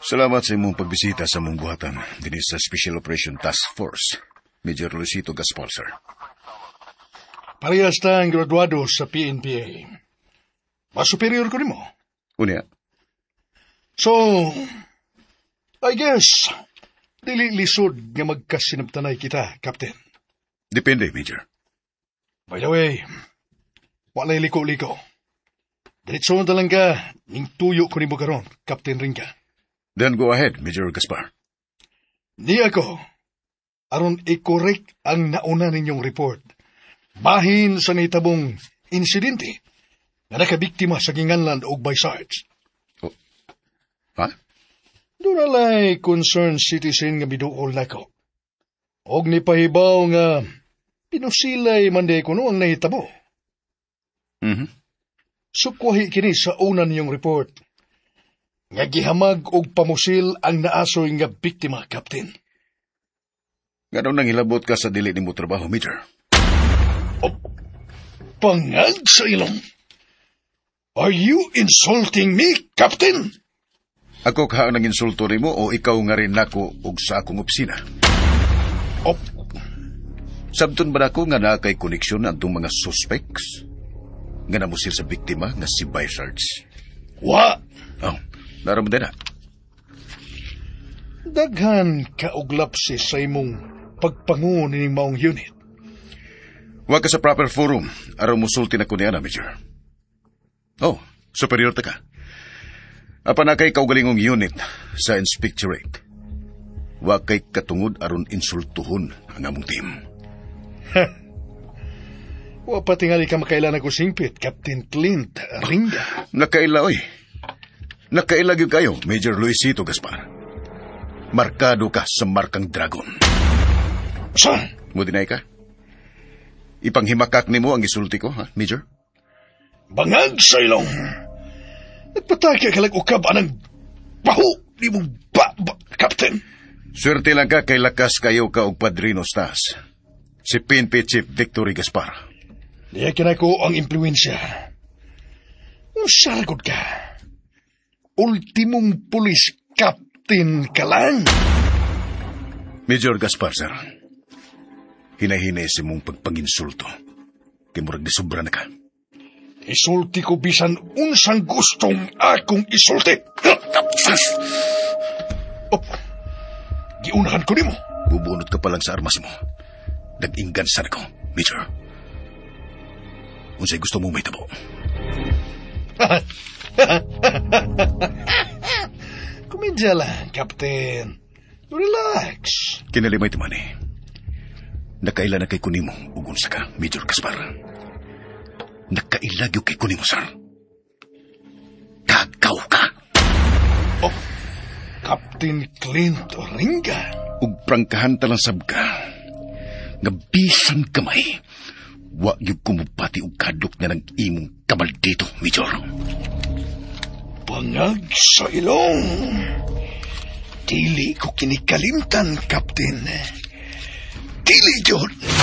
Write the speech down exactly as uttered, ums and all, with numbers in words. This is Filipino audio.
Salamat sa imong pagbisita sa mong buhatan din sa Special Operation Task Force, Major Luisito Gaspar, sir. Parehas tayong graduado sa P N P A. Mas superior ko nimo. Unya? So, I guess, dili lisod nga magkasinabtanay kita, Captain. Depende, Major. By the way, walay liko-liko. Diretso na lang ka, ning tuyo ko nimo karon, Captain Ringa. Then go ahead, Major Gaspar. Di ako, aron i-correct ang nauna ninyong report. Bahin sa nitabong insidente na nakabiktima sa ginganlan o by SARS. Oh. Ha? Doon alay concerned citizen nga biduol na ko. Og ni pahibaw nga pinusilay manday ko no ang nahitabo. Mm-hmm. Sukwahi kini sa una niyong report. Nga gihamag og pamusil ang naasoy nga biktima, Captain. Nga daw nang hilabot ka sa dili ni mo trabaho, Major. Oh, pangag sa ilong. Are you insulting me, Captain? Ako ka ang insulto ni mo o ikaw nga rin nako og sa akong opisina? Oh. Sabton ba ako nga na kay koneksyon ang itong mga suspects? Nga namusil sa biktima nga si Bysards? Wa? Oh, naramdaman na. Daghan kauglap si sa imong pagpangun ni maong unit. Huwag ka sa proper forum, araw musulti na ko niya na, Major. Oh, superior ta ka. Apa na kay kaugalingong unit sa inspectorate. Huwag kay katungod aron insultuhon ang among team. Ha! Wa pa tingali ka makailan ako singpit, Captain Clint Ringa. Nakaila, oy. Nakaila gyud kayo, Major Luisito Gaspar. Markado ka sa markang dragon. Saan? Mo dinay ka? Ipanghimakak ni mo ang isulti ko, ha, Major? Bangag sa ilong. Nagpatake ka lang ukab anang baho ni mong ba, ba, Captain. Swerte lang ka kay lakas kayo ka og Padrino Stas. Si P N P Chief Victory Gaspar. Diya kinako ang impluensya. Ang saragod ka. Ultimong pulis captain ka lang. Major Gaspar, sir. Hinahinay si mong pagpanginsulto. Kimurag di sobra na ka. Isulti ko bisan unsang gustong akong isulti. Oh, giunahan ko ni mo. Bubunot ka pa lang sa armas mo. Nag-ingansan ako, Major. Unsay gusto mo may tabo? Kumedya lang, Captain. Relax. Kinalimay timan eh. Nakaila na kay kunimo ugun sa ka, Major Gaspar. Nakailagyo kay kunimo, sir. Kagaw ka. Oh, Captain Clint Ringa. Ug prangkahan talang sab ka. Nga bisan kamay. Wa gyud kumupati og kadlok na ng imong kamaldito, Major. Bangag sa ilong. Dili ko kinikalimtan, Captain. Dili yun.